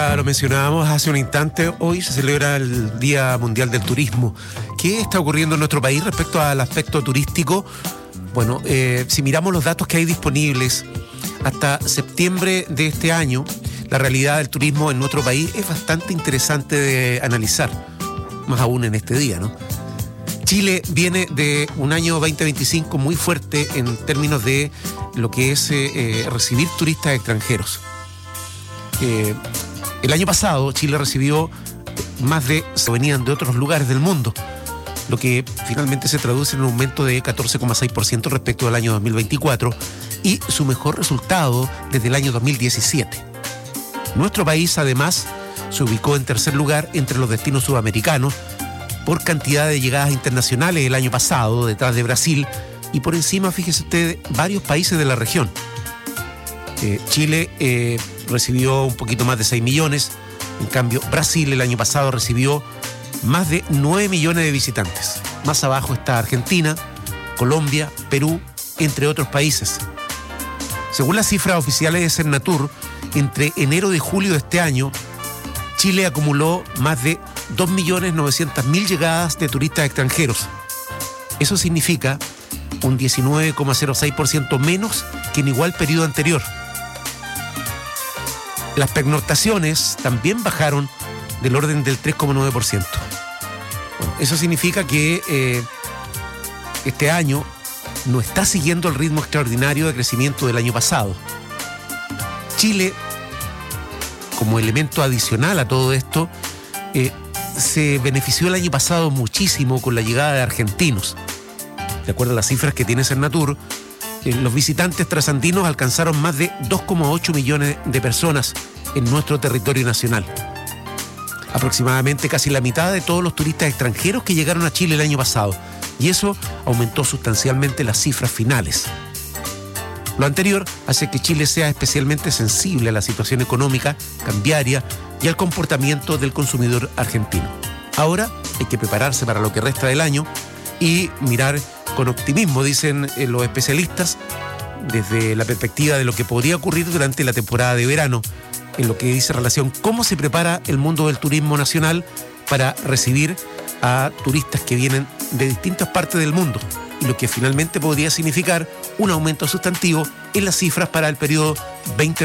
Ya lo mencionábamos hace un instante, hoy se celebra el Día Mundial del Turismo. ¿Qué está ocurriendo en nuestro país respecto al aspecto turístico? Bueno, si miramos los datos que hay disponibles, hasta septiembre de este año, la realidad del turismo en nuestro país es bastante interesante de analizar, más aún en este día, ¿no? Chile viene de un año 2025 muy fuerte en términos de lo que es recibir turistas extranjeros. El año pasado Chile recibió más de venían de otros lugares del mundo, lo que finalmente se traduce en un aumento de 14,6% respecto al año 2024 y su mejor resultado desde el año 2017. Nuestro país además se ubicó en tercer lugar entre los destinos sudamericanos por cantidad de llegadas internacionales el año pasado, detrás de Brasil y por encima, fíjese usted, varios países de la región. Chile recibió un poquito más de 6 millones, en cambio Brasil el año pasado recibió más de 9 millones de visitantes. Más abajo está Argentina, Colombia, Perú, entre otros países. Según las cifras oficiales de Cernatur, entre enero y julio de este año, Chile acumuló más de 2.900.000 llegadas de turistas extranjeros. Eso significa un 19,06% menos que en igual periodo anterior. Las pernoctaciones también bajaron del orden del 3,9%. Bueno, eso significa que este año no está siguiendo el ritmo extraordinario de crecimiento del año pasado. Chile, como elemento adicional a todo esto, se benefició el año pasado muchísimo con la llegada de argentinos. De acuerdo a las cifras que tiene Cernatur, los visitantes trasandinos alcanzaron más de 2,8 millones de personas en nuestro territorio nacional. Aproximadamente casi la mitad de todos los turistas extranjeros que llegaron a Chile el año pasado, y eso aumentó sustancialmente las cifras finales. Lo anterior hace que Chile sea especialmente sensible a la situación económica, cambiaria y al comportamiento del consumidor argentino. Ahora hay que prepararse para lo que resta del año y mirar con optimismo, dicen los especialistas, desde la perspectiva de lo que podría ocurrir durante la temporada de verano, en lo que dice relación cómo se prepara el mundo del turismo nacional para recibir a turistas que vienen de distintas partes del mundo, y lo que finalmente podría significar un aumento sustantivo en las cifras para el periodo 2020.